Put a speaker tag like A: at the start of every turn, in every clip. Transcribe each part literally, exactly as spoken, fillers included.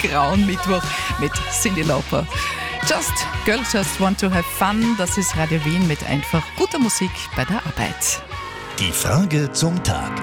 A: grauen Mittwoch mit Cyndi Lauper. Just Girls Just Want to Have Fun, das ist Radio Wien mit einfach guter Musik bei der Arbeit.
B: Die Frage zum Tag.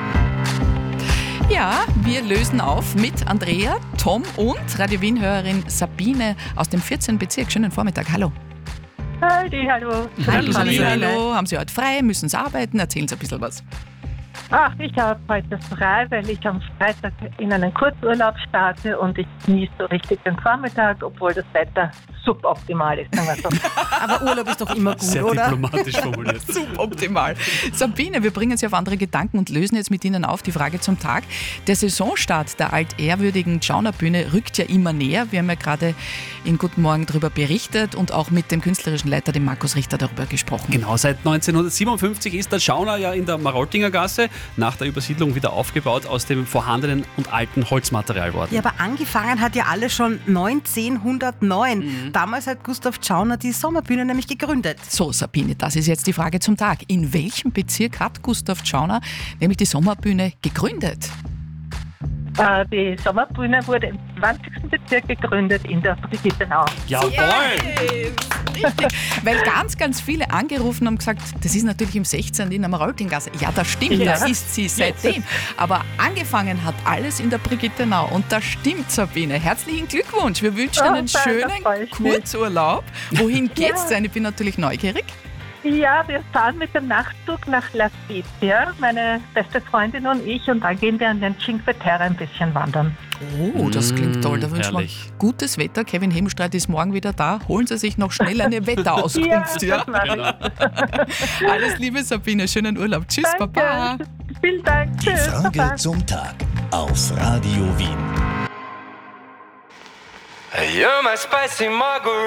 A: Ja, wir lösen auf mit Andrea, Tom und Radio Wien-Hörerin Sabine aus dem vierzehnten Bezirk. Schönen Vormittag, hallo.
C: Halli, hallo.
A: Hallo,
C: Hallo.
A: hallo. Haben Sie heute frei? Müssen Sie arbeiten? Erzählen Sie ein bisschen was.
C: Ach, ich habe heute frei, weil ich am Freitag in einen Kurzurlaub starte und ich genieße so richtig den Vormittag, obwohl das Wetter suboptimal ist. Sagen wir so.
D: Aber Urlaub ist doch immer gut,
E: Sehr
D: oder?
E: diplomatisch formuliert.
A: Suboptimal. Sabine, wir bringen Sie auf andere Gedanken und lösen jetzt mit Ihnen auf die Frage zum Tag. Der Saisonstart der altehrwürdigen Tschaunerbühne rückt ja immer näher. Wir haben ja gerade in Guten Morgen darüber berichtet und auch mit dem künstlerischen Leiter, dem Markus Richter, darüber gesprochen.
E: Genau, seit neunzehnhundertsiebenundfünfzig ist der Schauner ja in der Maroltinger Gasse nach der Übersiedlung wieder aufgebaut aus dem vorhandenen und alten Holzmaterial worden.
D: Ja, aber angefangen hat ja alles schon neunzehnhundertneun.
A: Mhm.
D: Damals hat Gustav Tschauner die Sommerbühne nämlich gegründet.
A: So, Sabine, das ist jetzt die Frage zum Tag. In welchem Bezirk hat Gustav Tschauner nämlich die Sommerbühne gegründet?
C: Äh, Die Sommerbühne wurde im zwanzigsten Bezirk gegründet in der Brigittenau.
E: Jawohl!
A: Richtig, weil ganz, ganz viele angerufen haben und gesagt, das ist natürlich im sechzehnten in der Maroltinggasse. Ja, das stimmt,
C: Ja.
A: das ist sie seitdem. Aber angefangen hat alles in der Brigittenau und das stimmt, Sabine. Herzlichen Glückwunsch. Wir wünschen
C: Oh,
A: einen
C: danke,
A: schönen
C: das freut mich.
A: Kurzurlaub. Wohin geht's
C: Ja.
A: denn? Ich bin natürlich neugierig.
C: Ja, wir fahren mit dem Nachtzug nach La Spezia, meine beste Freundin und ich, und dann gehen wir an den Cinque Terre ein bisschen wandern.
A: Oh, das klingt toll. Da wünschen
E: herrlich.
A: wir gutes Wetter. Kevin Hemstreit ist morgen wieder da. Holen Sie sich noch schnell eine Wetterauskunft. Ja,
C: das mache ich.
A: Alles Liebe, Sabine. Schönen Urlaub. Tschüss,
C: Danke.
A: Baba.
C: Vielen Dank.
B: Die
C: Tschüss.
B: Frage
C: Baba.
B: zum Tag auf Radio Wien.
F: You're my spicy margarita.